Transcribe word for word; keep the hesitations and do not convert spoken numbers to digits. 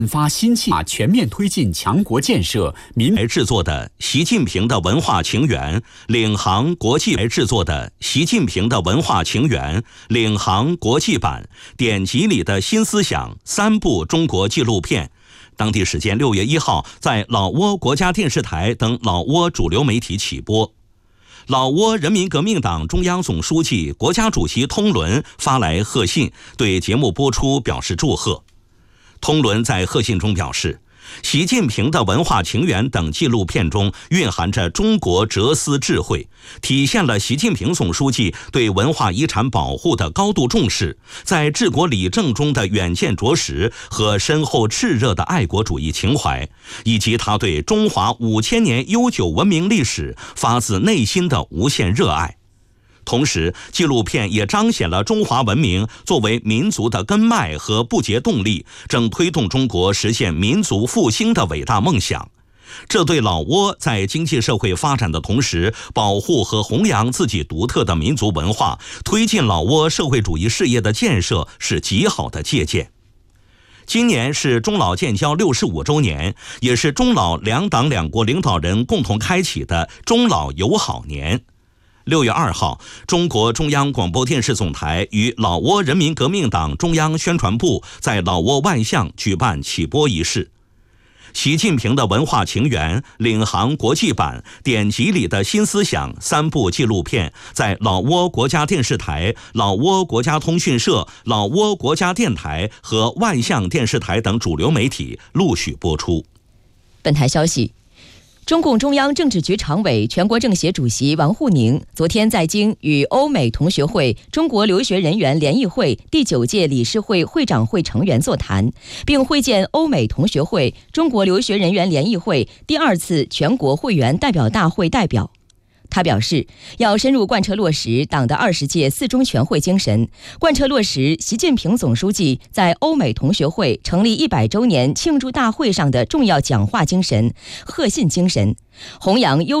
发新气象，全面推进强国建设。民来制作的习近平的文化情缘，领航国际来制作的习近平的文化情缘，领航国际版，典籍里的新思想三部中国纪录片。当地时间六月一号，在老挝国家电视台等老挝主流媒体起播。老挝人民革命党中央总书记、国家主席通伦发来贺信，对节目播出表示祝贺。通伦在贺信中表示，习近平的文化情缘等纪录片中蕴含着中国哲思智慧，体现了习近平总书记对文化遗产保护的高度重视，在治国理政中的远见卓识和深厚炽热的爱国主义情怀，以及他对中华五千年悠久文明历史发自内心的无限热爱。同时，纪录片也彰显了中华文明作为民族的根脉和不竭动力，正推动中国实现民族复兴的伟大梦想。这对老挝在经济社会发展的同时，保护和弘扬自己独特的民族文化，推进老挝社会主义事业的建设是极好的借鉴。今年是中老建交六十五周年，也是中老两党两国领导人共同开启的中老友好年。六月二号，中国中央广播电视总台与老挝人民革命党中央宣传部在老挝万象举办起播仪式。习近平的文化情缘、领航国际版、典籍里的新思想三部纪录片在老挝国家电视台、老挝国家通讯社、老挝国家电台和万象电视台等主流媒体陆续播出。 本台消息，中共中央政治局常委、全国政协主席王沪宁昨天在京与欧美同学会中国留学人员联谊会第九届理事会会长会成员座谈，并会见欧美同学会中国留学人员联谊会第二次全国会员代表大会代表。他表示，要深入贯彻落实党的二十届四中全会精神，贯彻落实习近平总书记在欧美同学会成立一百周年庆祝大会上的重要讲话精神、贺信精神，弘扬优